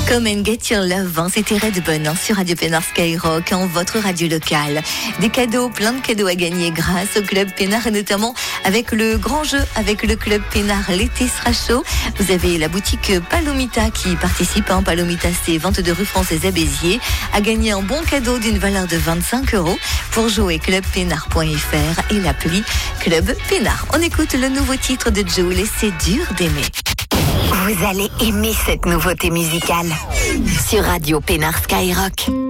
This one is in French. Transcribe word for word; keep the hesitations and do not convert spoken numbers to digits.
Come and Get Your Love, hein, c'était Redbone hein, sur Radio Pénard Skyrock, en votre radio locale. Des cadeaux, plein de cadeaux à gagner grâce au Club Pénard et notamment avec le grand jeu avec le Club Pénard. L'été sera chaud. Vous avez la boutique Palomita qui participe. Hein. Palomita, c'est vingt-deux rue Française à Béziers. À gagner un bon cadeau d'une valeur de vingt-cinq euros. Pour jouer, club pénard point f r et l'appli Club Pénard. On écoute le nouveau titre de Jul et C'est dur d'aimer. Vous allez aimer cette nouveauté musicale sur Radio Pénard Skyrock.